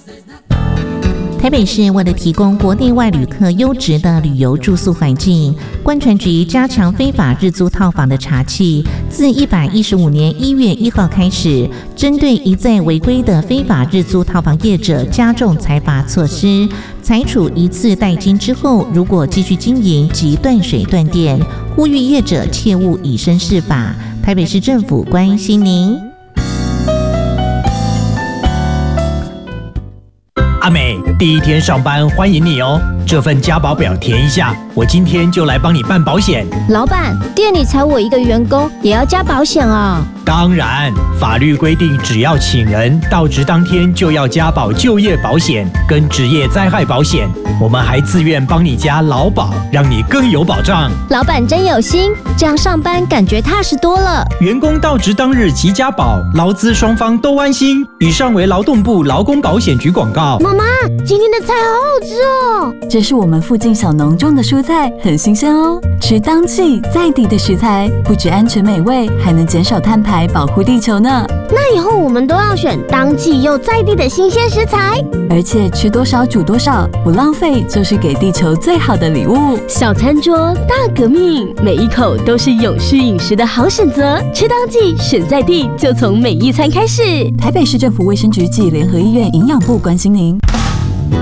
台北市为了提供国内外旅客优质的旅游住宿环境，观传局加强非法日租套房的查缉，自115年1月1号开始，针对一再违规的非法日租套房业者加重裁罚措施，裁处一次代金之后，如果继续经营即断水断电，呼吁业者切勿以身试法。台北市政府关心您。 阿美，第一天上班欢迎你哦！这份加保表填一下，我今天就来帮你办保险。 老板，店里才我一个员工，也要加保险啊？ 当然，法律规定，只要请人到职当天就要加保就业保险跟职业灾害保险，我们还自愿帮你加劳保，让你更有保障。 老板真有心，这样上班感觉踏实多了。 员工到职当日即加保，劳资双方都安心。以上为劳动部劳工保险局广告。 妈妈，今天的菜好好吃哦！ 这是我们附近小农种的蔬菜，很新鲜哦。吃当季在地的食材，不只安全美味，还能减少碳排，保护地球呢。 那以后我们都要选当季又在地的新鲜食材， 而且吃多少煮多少，不浪费就是给地球最好的礼物。 小餐桌大革命，每一口都是永续饮食的好选择。吃当季，选在地，就从每一餐开始。 台北市政府卫生局暨联合医院营养部关心您。